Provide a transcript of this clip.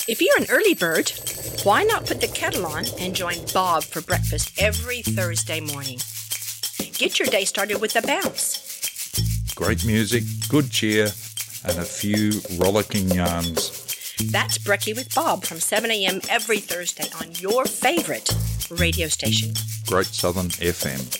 If you're an early bird, why not put the kettle on and join Bob for breakfast every Thursday morning? Get your day started with a bounce. Great music, good cheer, and a few rollicking yarns. That's Brekkie with Bob from 7 a.m. every Thursday on your favorite radio station. Great Southern FM.